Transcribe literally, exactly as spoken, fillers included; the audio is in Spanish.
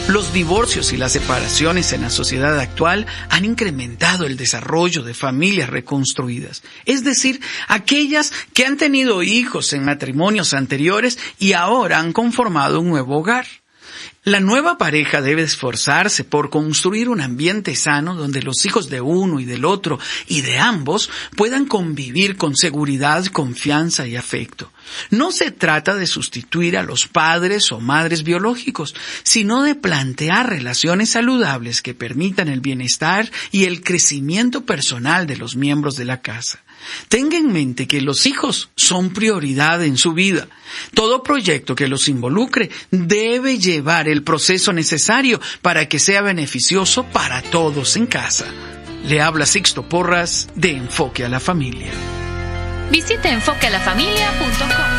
Los divorcios y las separaciones en la sociedad actual han incrementado el desarrollo de familias reconstruidas, es decir, aquellas que han tenido hijos en matrimonios anteriores y ahora han conformado un nuevo hogar. La nueva pareja debe esforzarse por construir un ambiente sano donde los hijos de uno y del otro y de ambos puedan convivir con seguridad, confianza y afecto. No se trata de sustituir a los padres o madres biológicos, sino de plantear relaciones saludables que permitan el bienestar y el crecimiento personal de los miembros de la casa. Tenga en mente que los hijos son prioridad en su vida. Todo proyecto que los involucre debe llevar el proceso necesario para que sea beneficioso para todos en casa. Le habla Sixto Porras de Enfoque a la Familia. Visite enfoque a la familia punto com.